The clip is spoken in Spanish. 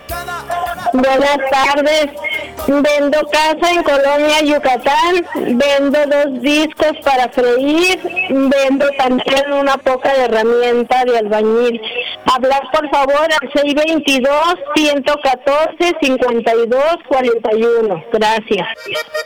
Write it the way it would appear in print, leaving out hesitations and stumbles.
Buenas tardes. Vendo casa en Colonia Yucatán. Vendo 2 discos para freír. Vendo también una poca de herramienta de albañil. Hablar por favor al 622-114-5241. Gracias.